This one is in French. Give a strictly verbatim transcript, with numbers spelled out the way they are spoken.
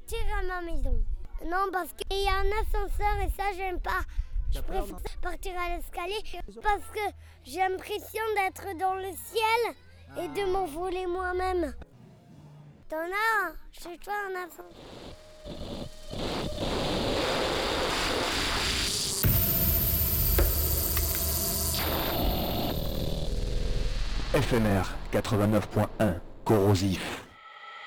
partir à ma maison. Non, parce qu'il y a un ascenseur et ça, j'aime pas. Je préfère partir à l'escalier parce que j'ai l'impression d'être dans le ciel et de m'envoler moi-même. T'en as chez toi un ascenseur? F M R quatre-vingt-neuf point un, corrosif.